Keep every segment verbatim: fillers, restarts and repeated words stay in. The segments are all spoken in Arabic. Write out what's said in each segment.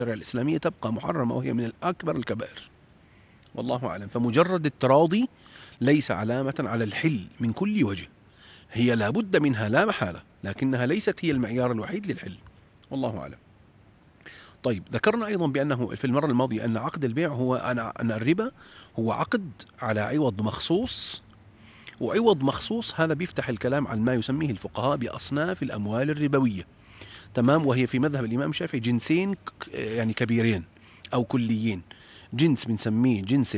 الإسلامية تبقى محرمة وهي من الأكبر الكبائر، والله أعلم. فمجرد التراضي ليس علامة على الحل من كل وجه، هي لابد منها لا محالة، لكنها ليست هي المعيار الوحيد للحل، والله أعلم. طيب، ذكرنا أيضا بأنه في المرة الماضية أن عقد البيع هو أن الربا هو عقد على عوض مخصوص، وعوض مخصوص هذا بيفتح الكلام عن ما يسميه الفقهاء بأصناف الأموال الربوية، تمام؟ وهي في مذهب الإمام الشافعي جنسين يعني كبيرين أو كليين. جنس بنسميه جنس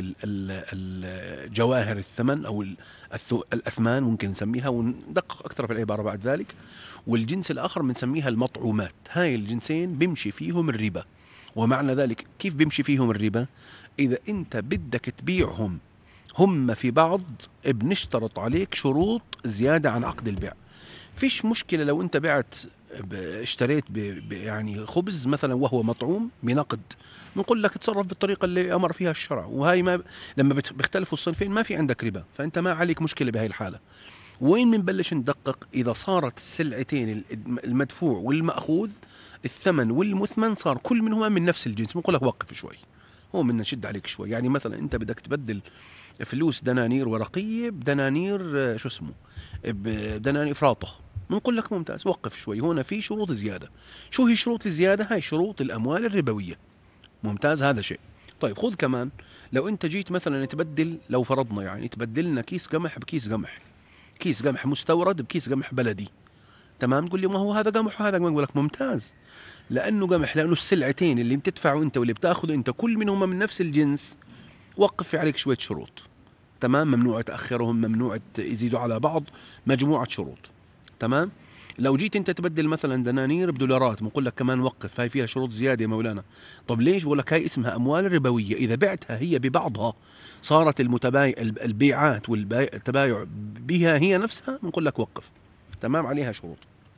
الجواهر الثمن أو الأثمان ممكن نسميها، وندقق أكثر في العبارة بعد ذلك. والجنس الآخر بنسميها المطعومات. هاي الجنسين بيمشي فيهم الربا. ومعنى ذلك كيف بيمشي فيهم الربا؟ إذا أنت بدك تبيعهم هم في بعض بنشترط عليك شروط زيادة عن عقد البيع. فيش مشكلة لو أنت بعت اشتريت ب يعني خبز مثلا وهو مطعوم بنقد، بنقول لك تصرف بالطريقة اللي أمر فيها الشرع، وهي ما لما بيختلفوا الصنفين ما في عندك ربا، فأنت ما عليك مشكلة بهاي الحالة. وين بنبلش ندقق؟ إذا صارت السلعتين المدفوع والمأخوذ الثمن والمثمن صار كل منهما من نفس الجنس، بنقول لك وقف شوي، هو بدنا نشد عليك شوي. يعني مثلا أنت بدك تبدل فلوس دنانير ورقية بدنانير شو اسمه بدنانير فراطة، بنقول لك ممتاز، وقف شوي، هنا في شروط زيادة. شو هي شروط الزيادة؟ هاي شروط الأموال الربوية. ممتاز، هذا شيء. طيب خذ كمان، لو أنت جيت مثلا تبدل، لو فرضنا يعني تبدلنا كيس قمح بكيس قمح، كيس قمح مستورد بكيس قمح بلدي، تمام؟ تقول لي ما هو هذا قمح وهذا قمح، بقول لك ممتاز، لأنه قمح، لأنه السلعتين اللي بتدفعه أنت واللي بتاخذه أنت كل منهما من نفس الجنس، وقف في عليك شوية شروط، تمام؟ ممنوع تأخرهم، ممنوع يزيدوا على بعض، مجموعة شروط، تمام؟ لو جيت انت تبدل مثلا دنانير بدولارات، بنقول لك كمان وقف، هاي فيها شروط زياده يا مولانا. طب ليش؟ بقول لك هاي اسمها اموال ربويه، اذا بعتها هي ببعضها صارت المتبايع البيعات والتبايع بها هي نفسها، بنقول لك وقف، تمام؟ عليها شروط.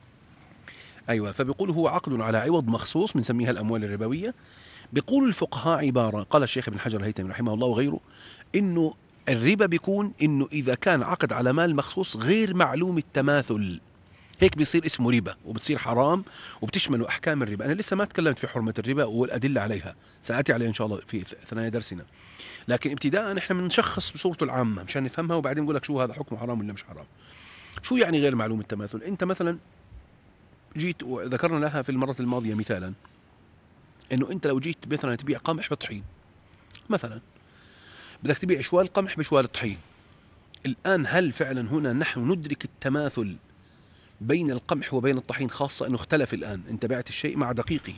ايوه، فبيقول هو عقد على عوض مخصوص بنسميها الاموال الربويه. بيقول الفقهاء عباره، قال الشيخ ابن حجر الهيثمي رحمه الله وغيره، انه الربا بيكون انه اذا كان عقد على مال مخصوص غير معلوم التماثل، هيك بيصير اسمه ربا وبتصير حرام وبتشمل احكام الربا. انا لسه ما تكلمت في حرمه الربا والادله عليها، ساتي عليها ان شاء الله في ثنايا درسنا، لكن ابتداء احنا بنشخص بصورته العامه مشان نفهمها، وبعدين نقول لك شو هذا حكمه حرام ولا مش حرام. شو يعني غير معلوم التماثل؟ انت مثلا جيت وذكرنا لها في المره الماضيه مثالا، انه انت لو جيت مثلا تبيع قمح بطحين، مثلا بدك تبيع شوال قمح بشوال طحين، الان هل فعلا هنا نحن ندرك التماثل بين القمح وبين الطحين، خاصة أنه اختلف الآن، أنت بعت الشيء مع دقيقه،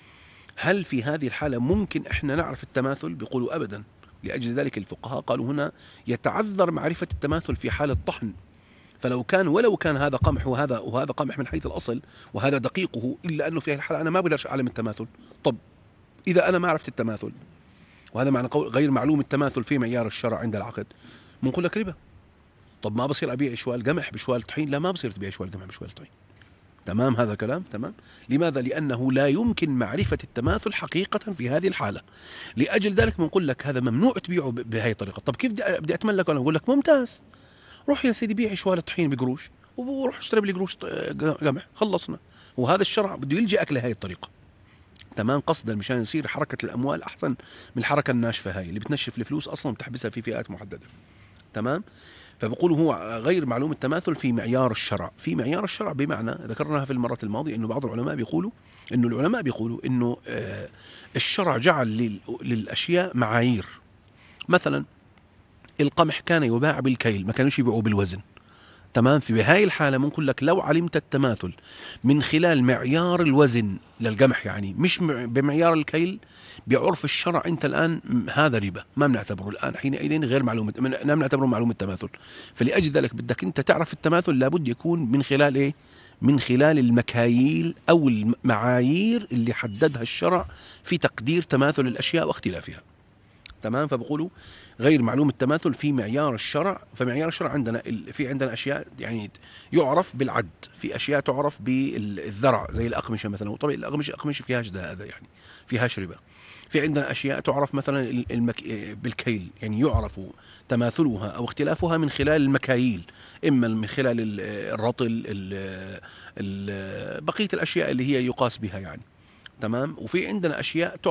هل في هذه الحالة ممكن إحنا نعرف التماثل؟ بيقولوا أبدا. لأجل ذلك الفقهاء قالوا هنا يتعذر معرفة التماثل في حالة طحن، فلو كان ولو كان هذا قمح وهذا وهذا قمح من حيث الأصل وهذا دقيقه، إلا أنه في هذه الحالة أنا ما بقدرش أعلم التماثل. طب إذا أنا ما عرفت التماثل، وهذا معنى قول غير معلوم التماثل في معيار الشرع عند العقد، بنقول لك ربا. طب ما بصير أبيع شوال قمح بشوال طحين؟ لا، ما بصير تبيع شوال قمح بشوال طحين، تمام؟ هذا كلام تمام. لماذا؟ لأنه لا يمكن معرفة التماثل حقيقة في هذه الحالة. لأجل ذلك بنقول لك هذا ممنوع تبيعه بهذه الطريقة. طب كيف بدي أتملك؟ أنا بقول لك ممتاز، روح يا سيدي بيع شوال طحين بقروش وروح اشتري لي قروش قمح، خلصنا. وهذا الشرع بده يلجئك لهذه الطريقة، تمام؟ قصدا مشان يصير حركة الأموال أحسن من الحركة الناشفة هاي اللي بتنشف الفلوس أصلا بتحبسها في فئات محددة، تمام؟ فبقولوا هو غير معلوم التماثل في معيار الشرع. في معيار الشرع بمعنى ذكرناها في المرة الماضية، انه بعض العلماء بيقولوا انه العلماء بيقولوا انه آه الشرع جعل للاشياء معايير. مثلا القمح كان يباع بالكيل، ما كانوش يبيعوا بالوزن، تمام؟ في بهاي الحالة بنقول لك لو علمت التماثل من خلال معيار الوزن للقمح، يعني مش بمعيار الكيل، بعرف الشرع انت الان هذا ربا، ما بنعتبره الان حينئذ غير معلومه، ما بنعتبره معلومه التماثل. فلاجل ذلك بدك انت تعرف التماثل، لابد يكون من خلال ايه؟ من خلال المكاييل او المعايير اللي حددها الشرع في تقدير تماثل الاشياء واختلافها، تمام؟ فبقولوا غير معلوم التماثل في معيار الشرع. فمعيار الشرع عندنا في عندنا اشياء يعني يعرف بالعد، في اشياء تعرف بالذرع زي الاقمشه مثلا، طبعا الاقمشه اقمشه فيهاش هذا يعني فيهاش ربا. في عندنا اشياء تعرف مثلا المك... بالكيل، يعني يعرف تماثلها او اختلافها من خلال المكاييل، اما من خلال الرطل، ال... ال... بقيه الاشياء اللي هي يقاس بها يعني. تمام. وفي عندنا أشياء